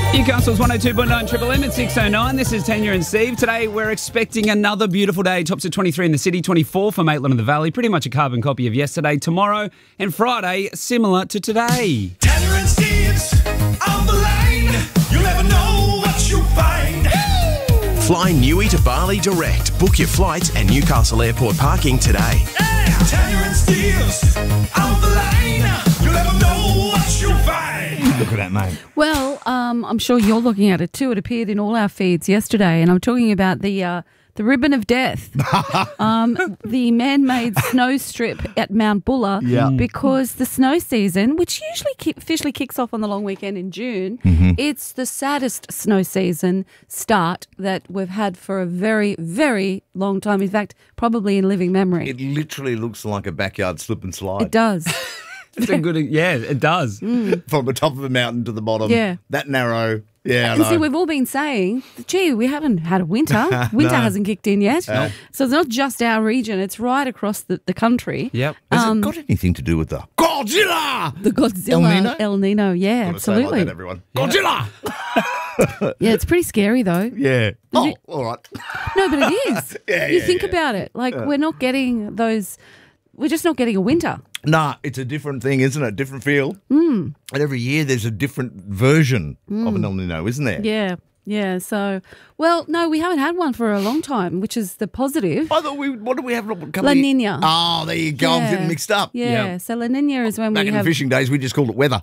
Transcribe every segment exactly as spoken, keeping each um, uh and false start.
Newcastle's one oh two point nine Triple M at six oh nine. This is Tanya and Steve. Today we're expecting another beautiful day. Tops at twenty-three in the city, twenty-four for Maitland and the Valley. Pretty much a carbon copy of yesterday. Tomorrow and Friday, similar to today. Tanya and Steve's on the line. You never know what you'll find. Fly Newey to Bali direct. Book your flights and Newcastle Airport parking today. Yeah. Tanya and Steve's on the line. You never know what you'll find. Look at that, mate. Well, um, I'm sure you're looking at it too. It appeared in all our feeds yesterday, and I'm talking about the uh, the ribbon of death, um, the man-made snow strip at Mount Buller, Yeah. because the snow season, which usually ki- officially kicks off on the long weekend in June, Mm-hmm. it's the saddest snow season start that we've had for a very, very long time. In fact, probably in living memory. It literally looks like a backyard slip and slide. It does. It's a good, yeah, it does. From the top of a mountain to the bottom. Yeah. That narrow. Yeah, I And see, know. we've all been saying, gee, we haven't had a winter. Winter No. hasn't kicked in yet. So it's not just our region, it's right across the, the country. Yep. Has um, it got anything to do with the Godzilla? The Godzilla. El Nino? El Nino, yeah, Gotta say it like absolutely. that, everyone. Godzilla! Yeah, it's pretty scary though. Yeah. Oh, you- all right. No, but it is. Yeah, you yeah, think yeah. about it. Like, we're not getting those, we're just not getting a winter. Nah, it's a different thing, isn't it? Different feel. Hmm. Mm. And every year there's a different version of an El Nino, isn't there? Yeah. Yeah, so, well, no, we haven't had one for a long time, which is the positive. I thought we, what do we have? A couple La of- Nina. Oh, there you go. I'm Yeah. getting mixed up. Yeah, Yeah. so La Nina is when Back we in have... the fishing days, we just called it weather.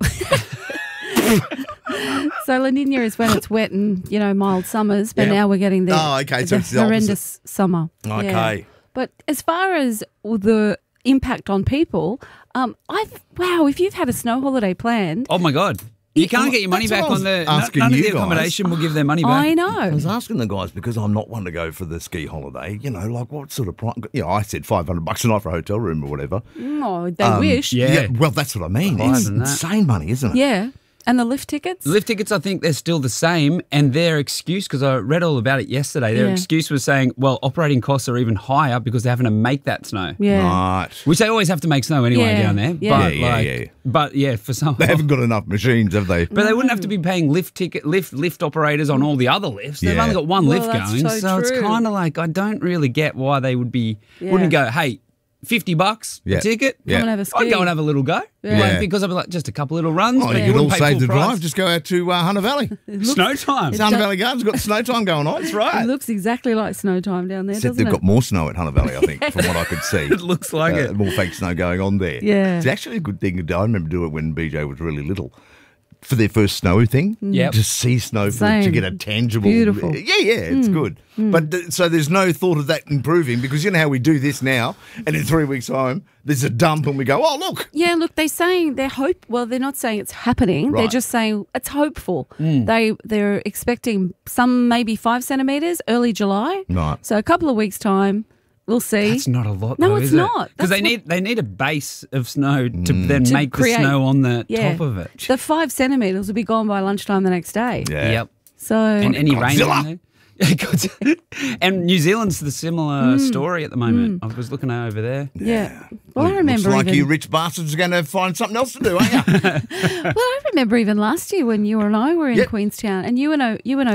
So La Nina is when it's wet and, you know, mild summers, but Yeah. now we're getting the, Oh, okay, so the it's the horrendous summer. Okay. Yeah. But as far as the impact on people, um, I've wow, if you've had a snow holiday planned, Oh, my God. You can't get your money That's back what I on was the, asking none of you the guys. accommodation will give their money back. I I know. was asking the guys because I'm not one to go for the ski holiday. You know, like what sort of price? You know, I said five hundred bucks a night for a hotel room or whatever. Oh, they Um, wish. Yeah. well, that's what I mean. Higher It's than that. insane money, isn't it? Yeah. And the lift tickets? Lift tickets, I think they're still the same, and their excuse, because I read all about it yesterday, their Yeah. excuse was saying, well, operating costs are even higher because they're having to make that snow. Yeah. Right. Which they always have to make snow anyway Yeah. down there. Yeah. But Yeah, yeah, like, yeah. But yeah, for some, They haven't got enough machines, have they? but they wouldn't have to be paying lift ticket, lift lift operators on all the other lifts. They've Yeah. only got one Well, lift that's going, so so, it's true. kind of like I don't really get why they would be Yeah. wouldn't go, hey, fifty bucks Yeah. a ticket. Yeah. Come and have a I'd ski. go and have a little go. Yeah. Like, because I'd be like, just a couple little runs. Oh, but you you could all wouldn't pay save full the price. drive. Just go out to uh, Hunter Valley. Snow time. It's Hunter Valley Gardens got snow time going on. That's It right. looks exactly like snow time down there, Except doesn't they've it? got more snow at Hunter Valley, I think, from what I could see. It looks like Uh, it. More fake snow going on there. Yeah. It's actually a good thing to do. I remember doing it when B J was really little. For their first snow thing, Yep. to see snow, for, to Same. get a tangible. Beautiful. Yeah, yeah, it's good. But th- so there's no thought of that improving because you know how we do this now, and in three weeks' time, there's a dump and we go, oh, look. Yeah, look, they're saying they're hope. Well, they're not saying it's happening. They're Right. just saying it's hopeful. They they're expecting some maybe five centimeters early July. Right. So a couple of weeks time, we'll see. That's not a lot, No, though, it's is it? not. Because they That's need they need a base of snow to then To make create- the snow on the yeah. top of it. The five centimeters will be gone by lunchtime the next day. Yeah. Yep. So And any rain Godzilla. on there. Godzilla. And New Zealand's the similar story at the moment. I was looking over there. yeah. Well, I remember Looks like even. you rich bastards are going to find something else to do, aren't you? well, I remember even last year when you and I were in Yep. Queenstown, and you and O, you and